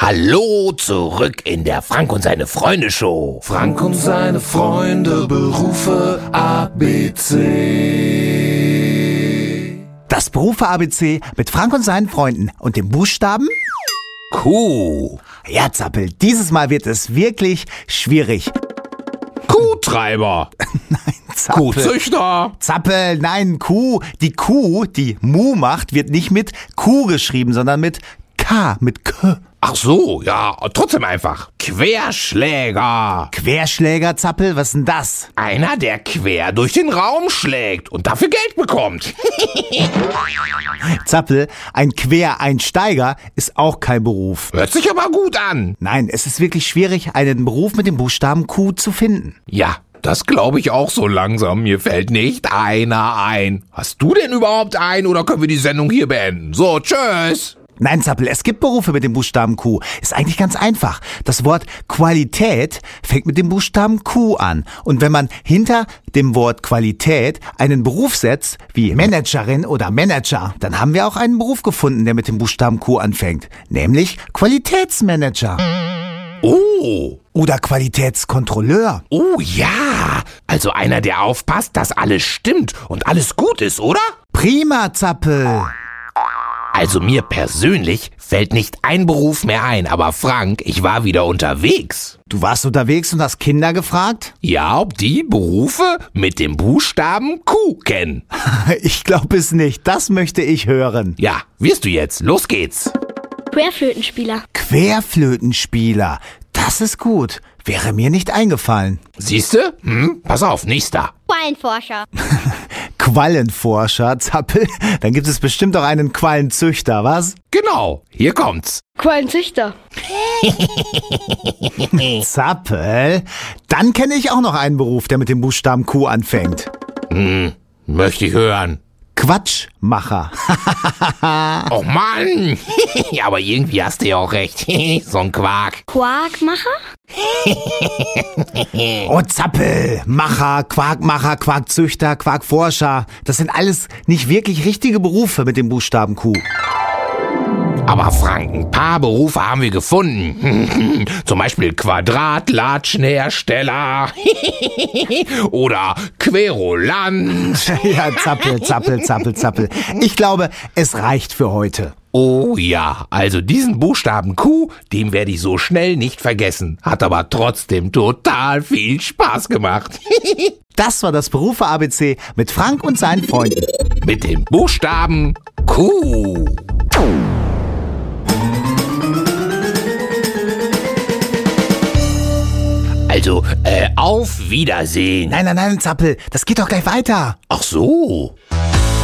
Hallo, zurück in der Frank und seine Freunde Show. Frank und seine Freunde, Berufe ABC. Das Berufe ABC mit Frank und seinen Freunden und dem Buchstaben Kuh. Ja, Zappel, dieses Mal wird es wirklich schwierig. Kuhtreiber. Nein, Zappel. Kuhzüchter. Zappel, nein, Kuh. Die Kuh, die Mu macht, wird nicht mit Q geschrieben, sondern mit K, mit K. Ach so, ja, trotzdem einfach. Querschläger. Querschläger, Zappel, was ist denn das? Einer, der quer durch den Raum schlägt und dafür Geld bekommt. Zappel, ein Quereinsteiger ist auch kein Beruf. Hört sich aber gut an. Nein, es ist wirklich schwierig, einen Beruf mit dem Buchstaben Q zu finden. Ja, das glaube ich auch so langsam. Mir fällt nicht einer ein. Hast du denn überhaupt einen oder können wir die Sendung hier beenden? So, tschüss. Nein, Zappel, es gibt Berufe mit dem Buchstaben Q. Ist eigentlich ganz einfach. Das Wort Qualität fängt mit dem Buchstaben Q an. Und wenn man hinter dem Wort Qualität einen Beruf setzt, wie Managerin oder Manager, dann haben wir auch einen Beruf gefunden, der mit dem Buchstaben Q anfängt. Nämlich Qualitätsmanager. Oh. Oder Qualitätskontrolleur. Oh ja. Also einer, der aufpasst, dass alles stimmt und alles gut ist, oder? Prima, Zappel. Also mir persönlich fällt nicht ein Beruf mehr ein, aber Frank, ich war wieder unterwegs. Du warst unterwegs und hast Kinder gefragt? Ja, ob die Berufe mit dem Buchstaben Q kennen. Ich glaube es nicht. Das möchte ich hören. Ja, wirst du jetzt. Los geht's. Querflötenspieler. Querflötenspieler. Das ist gut. Wäre mir nicht eingefallen. Siehste? Pass auf, nächster. Quallenforscher. Quallenforscher, Zappel? Dann gibt es bestimmt auch einen Quallenzüchter, was? Genau, hier kommt's. Quallenzüchter. Zappel? Dann kenne ich auch noch einen Beruf, der mit dem Buchstaben Q anfängt. Möchte ich hören. Quatschmacher. Oh Mann! Ja, aber irgendwie hast du ja auch recht. So ein Quark. Quarkmacher? Oh, Zappel, Macher, Quarkmacher, Quarkzüchter, Quarkforscher. Das sind alles nicht wirklich richtige Berufe mit dem Buchstaben Q. Aber Frank, ein paar Berufe haben wir gefunden. Zum Beispiel Quadratlatschenhersteller oder Querulant. Ja, Zappel, Zappel, Zappel, Zappel. Ich glaube, es reicht für heute. Oh ja, also diesen Buchstaben Q, den werde ich so schnell nicht vergessen. Hat aber trotzdem total viel Spaß gemacht. Das war das Berufe ABC mit Frank und seinen Freunden. Mit dem Buchstaben Q. Also, auf Wiedersehen. Nein, Zappel, das geht doch gleich weiter. Ach so.